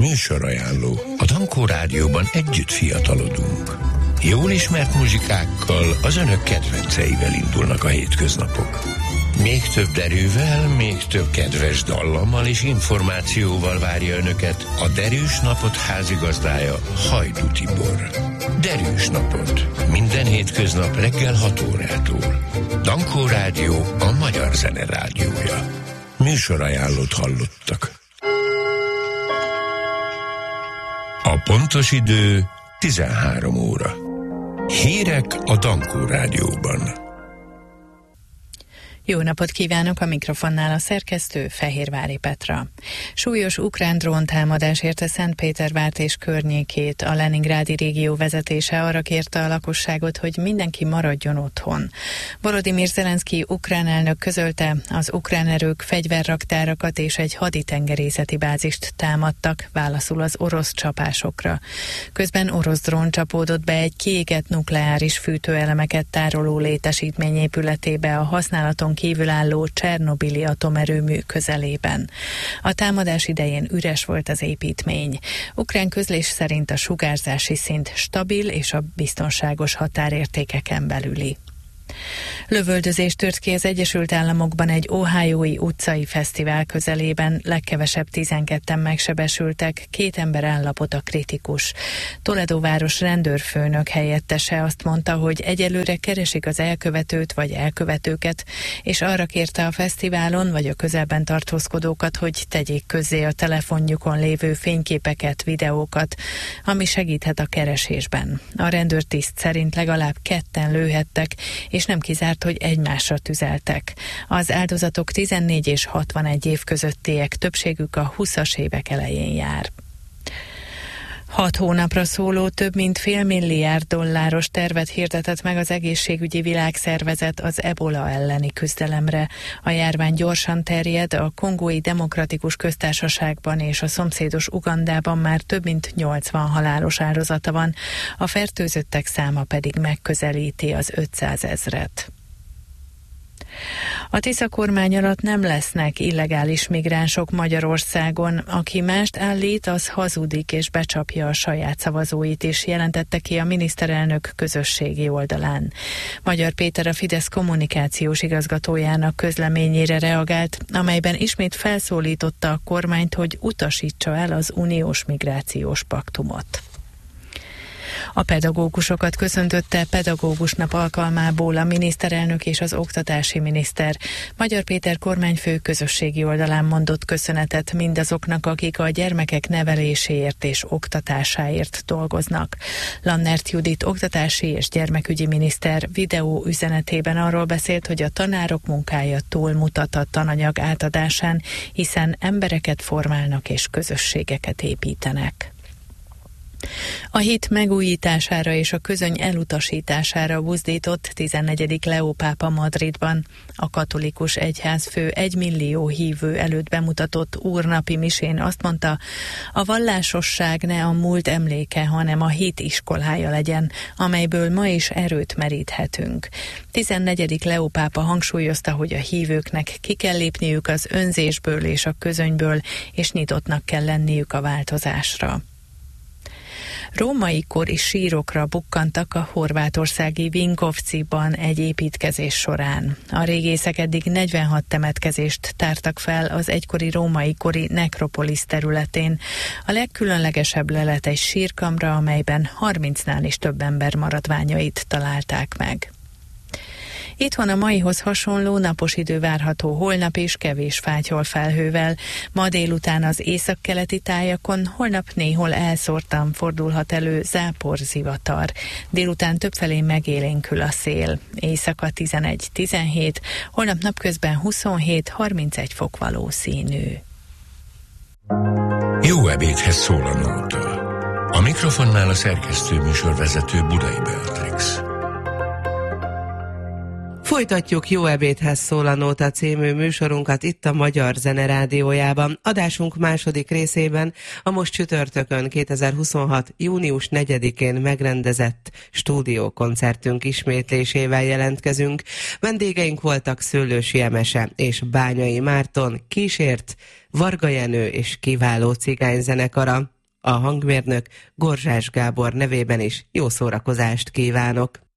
Műsorajánló. A Dankó Rádióban együtt fiatalodunk. Jól ismert muzsikákkal, az önök kedvenceivel indulnak a hétköznapok. Még több derűvel, még több kedves dallammal és információval várja önöket a Derűs Napot házigazdája, Hajdú Tibor. Derűs Napot. Minden hétköznap reggel 6 órától. Dankó Rádió, a magyar zene rádiója. Műsorajánlót hallottak. A pontos idő 13 óra. Hírek a Dankó Rádióban. Jó napot kívánok, a mikrofonnál a szerkesztő, Fehérvári Petra. Súlyos ukrán dróntámadás érte Szentpétervárt és környékét. A leningrádi régió vezetése arra kérte a lakosságot, hogy mindenki maradjon otthon. Volodymyr Zelenszky ukrán elnök közölte, az ukrán erők fegyverraktárakat és egy haditengerészeti bázist támadtak, válaszul az orosz csapásokra. Közben orosz drón csapódott be egy kiégett nukleáris fűtőelemeket tároló létesítmény épületébe a használaton kívülálló Csernobili atomerőmű közelében. A támadás idején üres volt az építmény. Ukrán közlés szerint a sugárzási szint stabil és a biztonságos határértékeken belüli. Lövöldözés tört ki az Egyesült Államokban egy ohiói utcai fesztivál közelében, legkevesebb 12-en megsebesültek, 2 ember állapota kritikus. Toledo város rendőrfőnök helyettese azt mondta, hogy egyelőre keresik az elkövetőt vagy elkövetőket, és arra kérte a fesztiválon vagy a közelben tartózkodókat, hogy tegyék közzé a telefonjukon lévő fényképeket, videókat, ami segíthet a keresésben. A rendőrtiszt szerint legalább 2-en lőhettek, és nem kizárt, hogy egymásra tüzeltek. Az áldozatok 14 és 61 év közöttiek, többségük a 20-as évek elején jár. 6 hónapra szóló több mint $500 milliárd tervet hirdetett meg az Egészségügyi Világszervezet az ebola elleni küzdelemre. A járvány gyorsan terjed, a Kongói Demokratikus Köztársaságban és a szomszédos Ugandában már több mint 80 halálos áldozata van, a fertőzöttek száma pedig megközelíti az 500 000-et. A Tisza kormány alatt nem lesznek illegális migránsok Magyarországon. Aki mást állít, az hazudik és becsapja a saját szavazóit is, jelentette ki a miniszterelnök közösségi oldalán. Magyar Péter, a Fidesz kommunikációs igazgatójának közleményére reagált, amelyben ismét felszólította a kormányt, hogy utasítsa el az uniós migrációs paktumot. A pedagógusokat köszöntötte pedagógusnap alkalmából a miniszterelnök és az oktatási miniszter. Magyar Péter kormányfő közösségi oldalán mondott köszönetet mindazoknak, akik a gyermekek neveléséért és oktatásáért dolgoznak. Lannert Judit oktatási és gyermekügyi miniszter videó üzenetében arról beszélt, hogy a tanárok munkája túlmutat a tananyag átadásán, hiszen embereket formálnak és közösségeket építenek. A hit megújítására és a közöny elutasítására buzdított 14. Leó pápa Madridban. A katolikus egyházfő 1 millió hívő előtt bemutatott úrnapi misén azt mondta, a vallásosság ne a múlt emléke, hanem a hit iskolája legyen, amelyből ma is erőt meríthetünk. 14. Leó pápa hangsúlyozta, hogy a hívőknek ki kell lépniük az önzésből és a közönyből, és nyitottnak kell lenniük a változásra. Római kori sírokra bukkantak a horvátországi Vinkovciban egy építkezés során. A régészek eddig 46 temetkezést tártak fel az egykori római kori nekropolisz területén. A legkülönlegesebb lelet egy sírkamra, amelyben 30-nál is több ember maradványait találták meg. Itthon a maihoz hasonló napos idő várható holnap is, kevés fátyol felhővel. Ma délután az északkeleti tájakon, holnap néhol elszórtan fordulhat elő záporzivatar. Délután többfelé megélénkül a szél. Éjszaka 11-17, holnap napközben 27-31 fok valószínű. Jó ebédhez szól a nóta. A mikrofonnál a szerkesztő műsorvezető Budai Beatrix. Folytatjuk Jó ebédhez szól a nóta című műsorunkat itt a Magyar Zene Rádiójában. Adásunk második részében a most csütörtökön 2026. június 4-én megrendezett stúdiókoncertünk ismétlésével jelentkezünk. Vendégeink voltak Szőlősi Emese és Bányai Márton, kísért Varga Jenő és kiváló cigányzenekara. A hangmérnök Gorzsás Gábor nevében is jó szórakozást kívánok!